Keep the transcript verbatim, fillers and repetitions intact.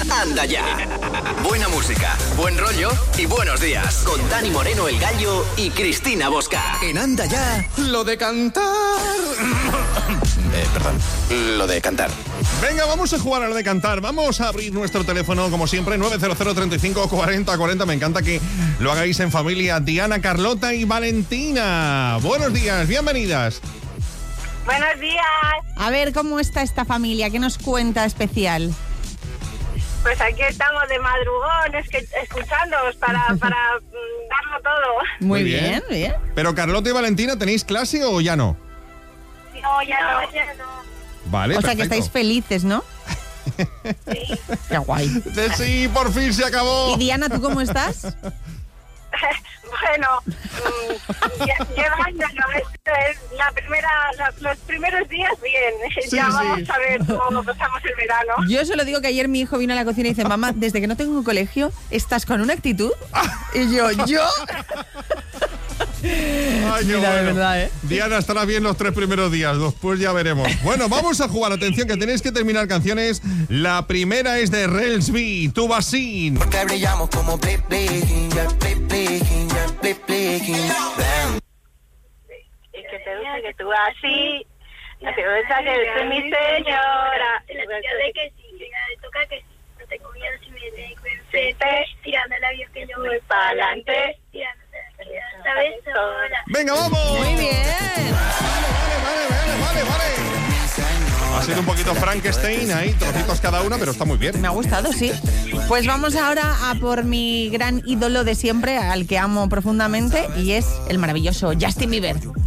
Anda Ya. Buena música, buen rollo y buenos días. Con Dani Moreno, El Gallo y Cristina Bosca. En Anda Ya, lo de cantar. eh, perdón, lo de cantar. Venga, vamos a jugar a lo de cantar. Vamos a abrir nuestro teléfono, como siempre, nueve cero cero, treinta y cinco, cuarenta, cuarenta. Me encanta que lo hagáis en familia. Diana, Carlota y Valentina. Buenos días, bienvenidas. Buenos días. A ver, ¿cómo está esta familia? ¿Qué nos cuenta especial? Pues aquí estamos de madrugón, es que escuchándoos para, para mm, darlo todo. Muy, Muy bien, bien. bien. Pero Carlota y Valentina, ¿tenéis clase o ya no? No, ya no, ya no. Vale, O sea, perfecto. que estáis felices, ¿no? Sí. Qué guay. De sí, por fin se acabó. ¿Y Diana, tú cómo estás? Bueno, mmm, lleva años, ¿no? Esto es la primera, la, los primeros días bien. Sí, ya sí. vamos a ver cómo pasamos el verano. Yo solo digo que ayer mi hijo vino a la cocina y dice, mamá, desde que no tengo un colegio, ¿estás con una actitud? Y yo, ¿yo? Ay, qué Mira, de bueno. verdad, ¿eh? Diana, estará bien los tres primeros días, después ya veremos. Bueno, vamos a jugar. Atención, que tenéis que terminar canciones. La primera es de Relsby, Tu Vasín. Porque brillamos como Blip Blinking, ya Blip Blinking, ya Blip Blinking. Y que te guste que tú así, no te gusta que tú mi señora. La tía de que sí, venga, le toca que sí. No tengo miedo si me dejo enfrente, tirando el avión que yo voy para adelante, tirando la realidad, ¿sabes? Sola. ¡Venga, vamos! Muy bien. Vale, vale, vale, vale, vale. Ha sido un poquito Frankenstein ahí, trocitos cada una, pero está muy bien. Me ha gustado, sí. Pues vamos ahora a por mi gran ídolo de siempre, al que amo profundamente, y es el maravilloso Justin Bieber.